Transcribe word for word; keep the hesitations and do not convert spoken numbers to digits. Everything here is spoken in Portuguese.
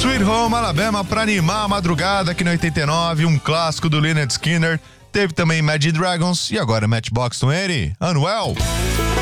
Sweet Home Alabama pra animar a madrugada aqui no oitenta e nove, um clássico do Lynyrd Skynyrd. Teve também Imagine Dragons e agora Matchbox vinte, Unwell.